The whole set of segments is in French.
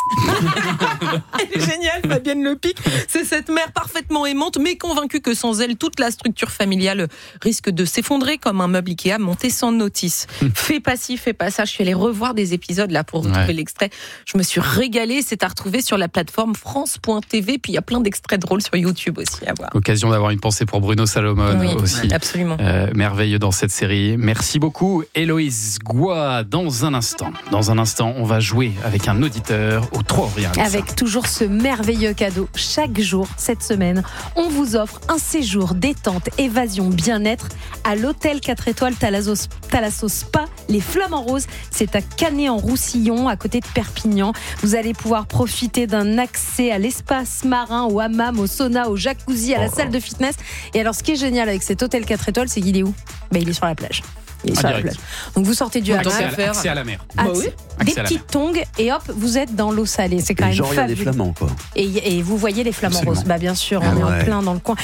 Elle est géniale, Fabienne Lepic. C'est cette mère parfaitement aimante, mais convaincue que sans elle, toute la structure familiale risque de s'effondrer comme un meuble Ikea monté sans notice. Fais pas ci, fais pas ça. Je suis allée revoir des épisodes là pour retrouver l'extrait. Je me suis régalée. C'est à retrouver sur la plateforme France.tv. Puis il y a plein d'extraits drôles sur YouTube aussi à voir. Occasion d'avoir une pensée pour Bruno Salomon aussi. Absolument. Merveilleux dans cette série. Merci beaucoup, Héloïse Goua. Dans un instant, on va jouer avec un auditeur au 3 Orient. Avec toujours ce merveilleux cadeau. Chaque jour, cette semaine, on vous offre un séjour détente, évasion, bien-être à l'hôtel 4 étoiles Thalasso Spa, les Flamants Roses. C'est à Canet-en-Roussillon, à côté de Perpignan. Vous allez pouvoir profiter d'un accès à l'espace marin, au hammam, au sauna, au jacuzzi, à la salle de fitness. Et alors, ce qui est génial avec cet hôtel 4 étoiles, c'est qu'il est où ? Il est sur la plage. Donc vous sortez du hammam, accès à la mer. Des petites tongs et hop, vous êtes dans l'eau salée. C'est quand même genre, il y a des flamands, quoi. Et vous voyez les Flamands Roses. Bien sûr, on est en plein dans le coin.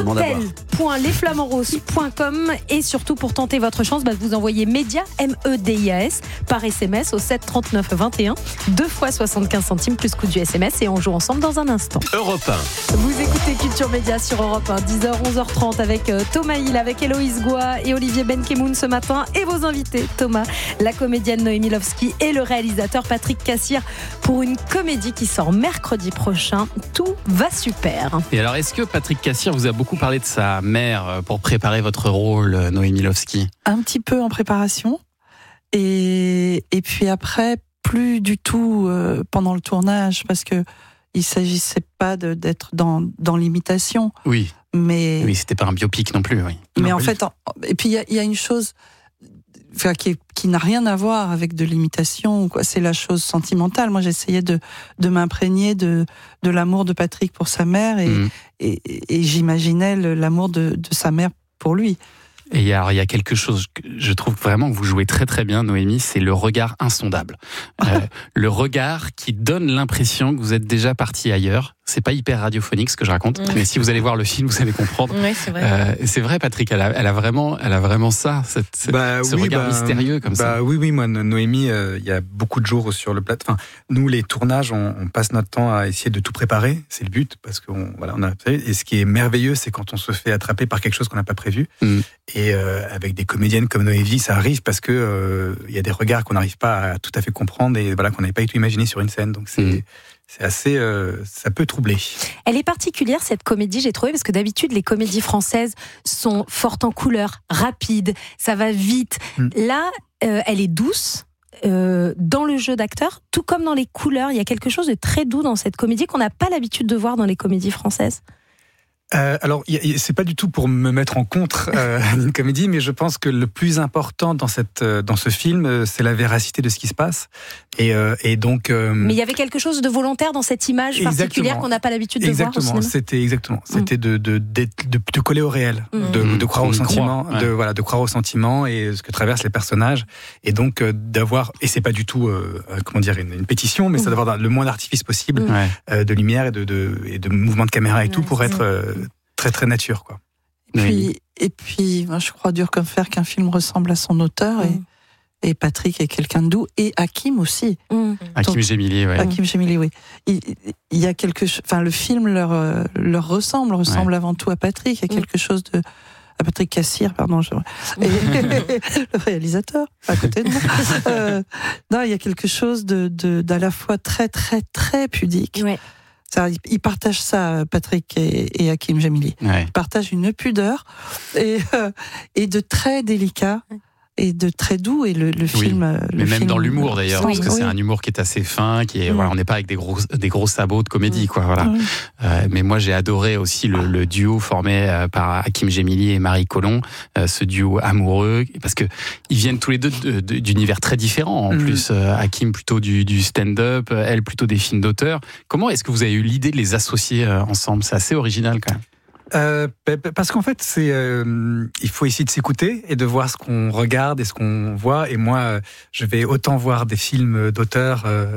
Hôtel.lesflamandsroses.com. Et surtout, pour tenter votre chance, vous envoyez MEDIAS, MEDIAS, par SMS au 7 39 21, 2 fois 75 centimes plus coût du SMS. Et on joue ensemble dans un instant. Europe 1. Vous écoutez Culture Média sur Europe 1, 10h, 11h30 avec Thomas Hill, avec Héloïse Goua et Olivier Benkemoun ce matin. Et vos invités, Thomas, la comédienne Noémie Lovski et le réalisateur Patrick Cassir, pour une comédie qui sort mercredi prochain. Tout va super. Et alors, est-ce que Patrick Cassir vous a beaucoup parlé de sa mère pour préparer votre rôle, Noémie Lovski ? Un petit peu en préparation. Et puis après, plus du tout pendant le tournage, parce que il s'agissait pas d'être dans l'imitation. Oui. Mais c'était pas un biopic non plus. Oui. Mais en fait, et puis il y a une chose qui n'a rien à voir avec de l'imitation, quoi. C'est la chose sentimentale. Moi, j'essayais de m'imprégner de l'amour de Patrick pour sa mère et j'imaginais l'amour de sa mère pour lui. Et alors, il y a quelque chose que je trouve vraiment que vous jouez très très bien, Noémie, c'est le regard insondable. Le regard qui donne l'impression que vous êtes déjà parti ailleurs. C'est pas hyper radiophonique ce que je raconte, mais si vous allez voir le film, vous allez comprendre. Oui, c'est vrai. C'est vrai, Patrick, elle a vraiment ça, ce regard mystérieux comme ça. Oui, moi, Noémie, il y a beaucoup de jours sur le plateau. Enfin, nous, les tournages, on passe notre temps à essayer de tout préparer. C'est le but, parce qu'on a. Et ce qui est merveilleux, c'est quand on se fait attraper par quelque chose qu'on n'a pas prévu. Et avec des comédiennes comme Noémie, ça arrive parce que il y a des regards qu'on n'arrive pas à tout à fait comprendre et qu'on n'avait pas du tout imaginé sur une scène. Donc c'est assez, ça peut troubler. Elle est particulière cette comédie, j'ai trouvé, parce que d'habitude les comédies françaises sont fortes en couleurs, rapides, ça va vite. Là, elle est douce. Dans le jeu d'acteur, tout comme dans les couleurs, il y a quelque chose de très doux dans cette comédie qu'on n'a pas l'habitude de voir dans les comédies françaises. Alors, c'est pas du tout pour me mettre en contre d'une comédie, mais je pense que le plus important dans ce film, c'est la véracité de ce qui se passe. Et donc. Mais il y avait quelque chose de volontaire dans cette image particulière qu'on n'a pas l'habitude de voir au cinéma. C'était de coller au réel, de croire au sentiment, de croire au sentiment et ce que traversent les personnages, et donc d'avoir. Et c'est pas du tout, une pétition, mais c'est d'avoir le moins d'artifice possible, de lumière et de mouvement de caméra et tout pour être très très nature, quoi. Et puis, moi, je crois dur comme fer qu'un film ressemble à son auteur et Patrick est quelqu'un de doux et Hakim aussi. Hakim Gemili, Hakim Gemili, oui. Il y a quelque chose. Enfin, le film leur ressemble avant tout à Patrick. Il y a quelque chose de. À Patrick Cassir, pardon, le réalisateur à côté de moi. Non, il y a quelque chose d'à la fois très très très pudique. Ouais. Ils partagent ça, Patrick et Hakim Gemili. Ils partagent une pudeur et de très délicat et de très doux. Et le film. Mais même dans l'humour d'ailleurs, parce que c'est un humour qui est assez fin, on n'est pas avec des gros sabots de comédie, quoi. Voilà. Mais moi, j'ai adoré aussi le duo formé par Hakim Gemili et Marie Colomb, ce duo amoureux, parce que ils viennent tous les deux d'univers très différents. En plus, Hakim plutôt du stand-up, elle plutôt des films d'auteur. Comment est-ce que vous avez eu l'idée de les associer ensemble ? C'est assez original quand même. Parce qu'en fait, il faut essayer de s'écouter et de voir ce qu'on regarde et ce qu'on voit. Et moi, je vais autant voir des films d'auteurs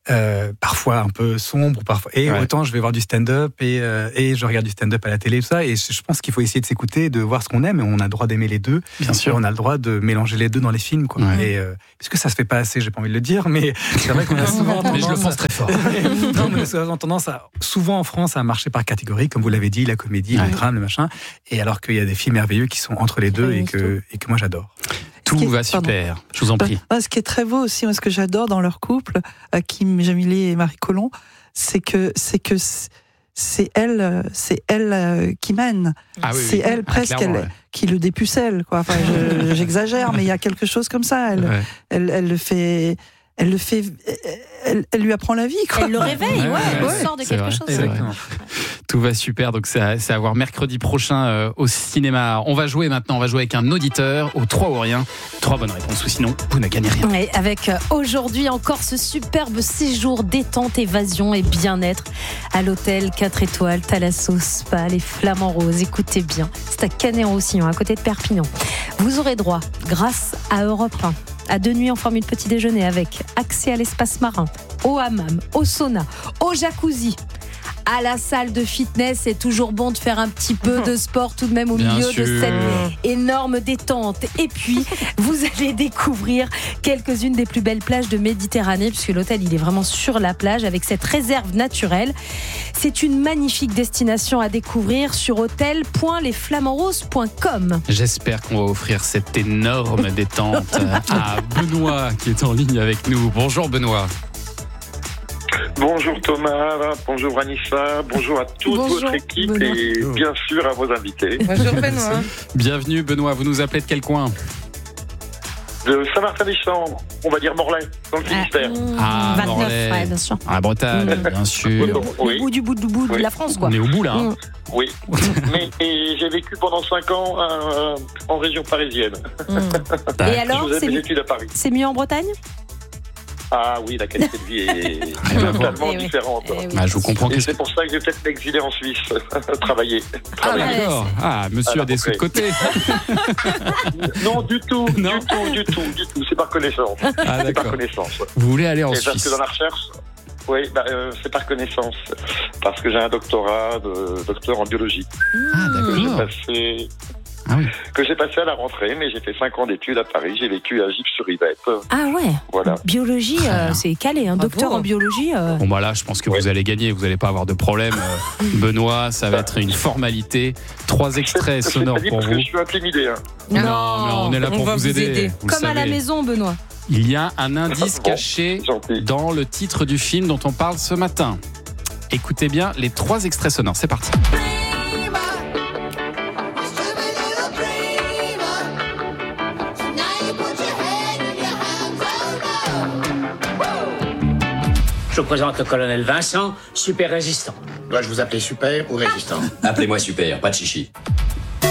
parfois un peu sombre, parfois. Et autant je vais voir du stand-up et je regarde du stand-up à la télé, tout ça. Et je pense qu'il faut essayer de s'écouter, de voir ce qu'on aime. Et on a le droit d'aimer les deux. Bien sûr. Et on a le droit de mélanger les deux dans les films, quoi. Et puisque ça se fait pas assez, j'ai pas envie de le dire, mais c'est vrai qu'on a souvent tendance. Mais je le pense très fort. Non, mais souvent tendance souvent en France à marcher par catégorie, comme vous l'avez dit, la comédie, le drame, le machin. Et alors qu'il y a des films merveilleux qui sont entre les deux et que moi j'adore. Tout va super. Je vous en prie. Ce qui est très beau aussi, moi, ce que j'adore dans leur couple, Hakim Djamili et Marie Colomb, c'est que c'est elle qui mène. C'est elle presque qui le dépucelle, quoi. Enfin, j'exagère, mais il y a quelque chose comme ça. Elle le fait. Elle lui apprend la vie, quoi. Elle le réveille, elle sort de quelque chose. Exactement. Tout va super, donc c'est à voir mercredi prochain au cinéma. On va jouer maintenant, avec un auditeur au 3 ou rien. 3 bonnes réponses, ou sinon vous ne gagnez rien. Et avec aujourd'hui encore ce superbe séjour détente, évasion et bien-être à l'hôtel 4 étoiles Thalasso Spa, les Flamands Roses. Écoutez bien, c'est à Canet-en-Roussillon, à côté de Perpignan. Vous aurez droit, grâce à Europe 1, à 2 nuits en formule petit déjeuner avec accès à l'espace marin, au hammam, au sauna, au jacuzzi, à la salle de fitness. C'est toujours bon de faire un petit peu de sport tout de même au milieu de cette énorme détente. Et puis, vous allez découvrir quelques-unes des plus belles plages de Méditerranée, puisque l'hôtel, il est vraiment sur la plage avec cette réserve naturelle. C'est une magnifique destination à découvrir sur hôtel.lesflamandsroses.com. J'espère qu'on va offrir cette énorme détente à Benoît qui est en ligne avec nous. Bonjour Benoît. Bonjour Thomas, bonjour Anissa, bonjour à toute votre équipe Benoît. Et bien sûr à vos invités. Bonjour Benoît. Bienvenue Benoît, vous nous appelez de quel coin ? De Saint-Martin-des-Champs, on va dire Morlaix, dans le Finistère. 29, Morlaix, bien sûr. à Bretagne, bien sûr. Le bout de la France, quoi. On est au bout là. Oui, mais j'ai vécu pendant 5 ans en région parisienne. Et alors, je faisais mes études à Paris. C'est mieux en Bretagne ? Ah oui, la qualité de vie est totalement différente. Je vous comprends. Et c'est pour ça que j'ai peut-être m'exiler en Suisse, travailler. D'accord. monsieur a des sous de côté. Non, du tout. C'est par connaissance. C'est par connaissance. Vous voulez aller en Suisse ? Parce que dans la recherche, c'est par connaissance. Parce que j'ai un doctorat de docteur en biologie. D'accord. Que j'ai passé à la rentrée, mais j'ai fait 5 ans d'études à Paris. J'ai vécu à Gif-sur-Yvette. Ah ouais. Voilà. Biologie, c'est calé, un docteur en biologie. Bon là, je pense que vous allez gagner. Vous n'allez pas avoir de problème. Benoît, ça va être une formalité. 3 extraits sonores pour vous. Je suis intimidé. Non, on est là pour vous aider. Comme à la maison, Benoît. Il y a un indice caché dans le titre du film dont on parle ce matin. Écoutez bien les 3 extraits sonores. C'est parti. Je vous présente le colonel Vincent, super résistant. Dois-je vous appeler super ou résistant ? Appelez-moi super, pas de chichi.